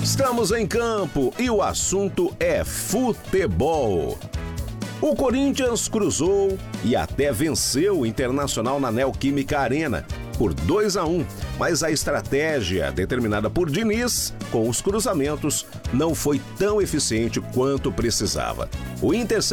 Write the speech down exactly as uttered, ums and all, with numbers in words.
Estamos em campo e o assunto é futebol. O Corinthians cruzou e até venceu o Internacional na Neoquímica Arena por dois a um, mas a estratégia determinada por Diniz com os cruzamentos não foi tão eficiente quanto precisava. O Inter